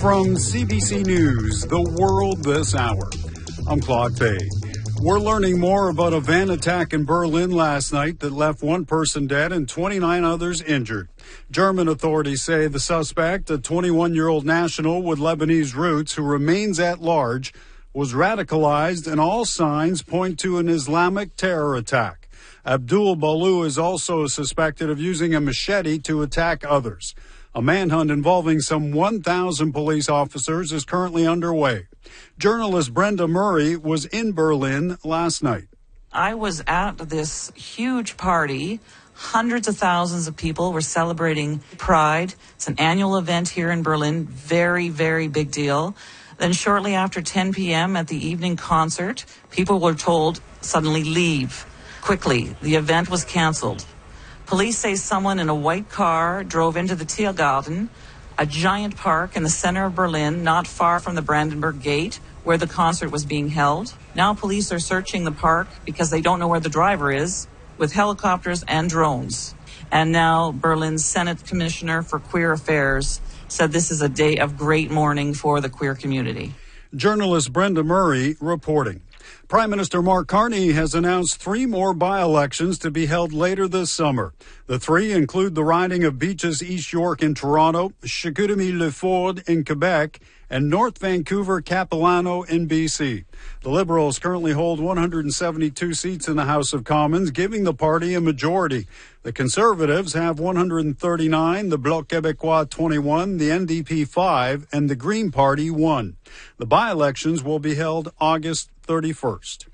From CBC News, The World This Hour, I'm Claude Fay. We're learning more about a van attack in Berlin last night that left one person dead and 29 others injured. German authorities say the suspect, a 21-year-old national with Lebanese roots who remains at large, was radicalized, and all signs point to an Islamic terror attack. Abdul Balu is also suspected of using a machete to attack others. A manhunt involving some 1,000 police officers is currently underway. Journalist Brenda Murray was in Berlin last night. I was at this huge party. Hundreds of thousands of people were celebrating Pride. It's an annual event here in Berlin. Very, very big deal. Then shortly after 10 p.m. at the evening concert, people were told suddenly leave. Quickly, the event was canceled. Police say someone in a white car drove into the Tiergarten, a giant park in the center of Berlin, not far from the Brandenburg Gate, where the concert was being held. Now police are searching the park because they don't know where the driver is, with helicopters and drones. And now Berlin's Senate Commissioner for Queer Affairs said this is a day of great mourning for the queer community. Journalist Brenda Murray reporting. Prime Minister Mark Carney has announced 3 more by-elections to be held later this summer. The 3 include the riding of Beaches East York in Toronto, Chicoutimi-Le-Ford in Quebec, and North Vancouver-Capilano in BC. The Liberals currently hold 172 seats in the House of Commons, giving the party a majority. The Conservatives have 139, the Bloc Québécois 21, the NDP 5, and the Green Party 1. The by-elections will be held August 31st.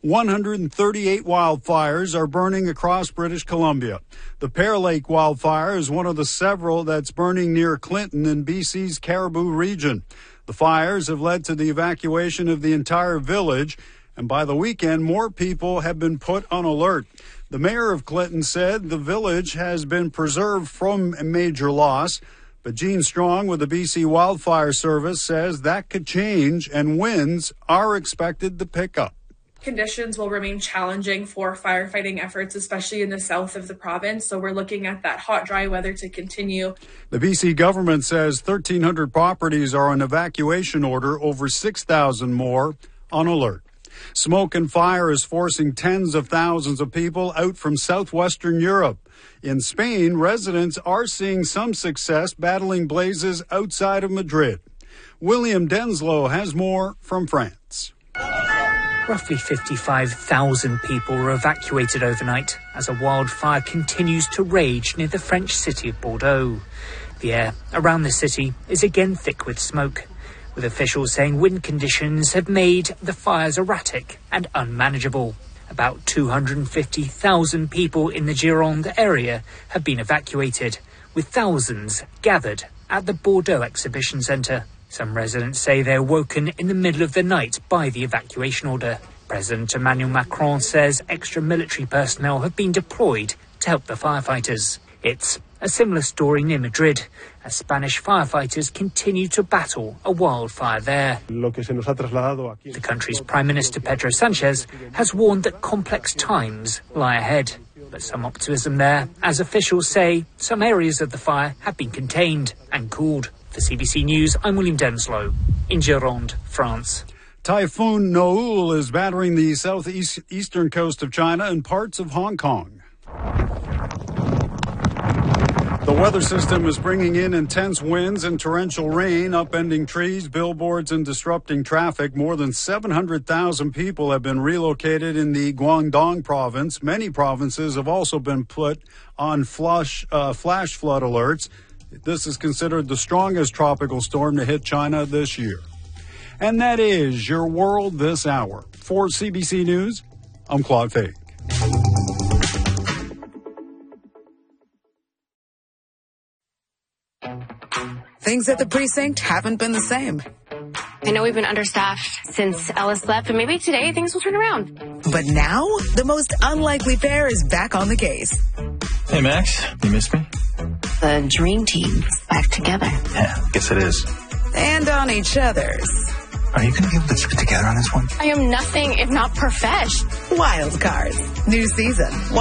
138 wildfires are burning across British Columbia. The Pear Lake wildfire is one of the several that's burning near Clinton in BC's Caribou region. The fires have led to the evacuation of the entire village, and by the weekend, more people have been put on alert. The mayor of Clinton said the village has been preserved from a major loss, but Gene Strong with the BC Wildfire Service says that could change, and winds are expected to pick up. Conditions will remain challenging for firefighting efforts, especially in the south of the province. So we're looking at that hot, dry weather to continue. The BC government says 1,300 properties are on evacuation order, over 6,000 more on alert. Smoke and fire is forcing tens of thousands of people out from southwestern Europe. In Spain, residents are seeing some success battling blazes outside of Madrid. William Denslow has more from France. Roughly 55,000 people were evacuated overnight as a wildfire continues to rage near the French city of Bordeaux. The air around the city is again thick with smoke, with officials saying wind conditions have made the fires erratic and unmanageable. About 250,000 people in the Gironde area have been evacuated, with thousands gathered at the Bordeaux Exhibition Centre. Some residents say they're woken in the middle of the night by the evacuation order. President Emmanuel Macron says extra military personnel have been deployed to help the firefighters. It's a similar story near Madrid, as Spanish firefighters continue to battle a wildfire there. The country's Prime Minister Pedro Sanchez has warned that complex times lie ahead. But some optimism there, as officials say some areas of the fire have been contained and cooled. For CBC News, I'm William Denslow in Gironde, France. Typhoon Noul is battering the southeastern coast of China and parts of Hong Kong. The weather system is bringing in intense winds and torrential rain, upending trees, billboards, and disrupting traffic. More than 700,000 people have been relocated in the Guangdong province. Many provinces have also been put on flash flood alerts. This is considered the strongest tropical storm to hit China this year. And that is your world this hour. For CBC News, I'm Claude Fay. Things at the precinct haven't been the same. I know we've been understaffed since Ellis left, but maybe today things will turn around. But now, the most unlikely pair is back on the case. Hey, Max, you missed me? The dream team's back together. Yeah, guess it is. And on each other's. Are you going to be able to keep it together on this one? I am nothing if not profesh. Wild Cards. New season.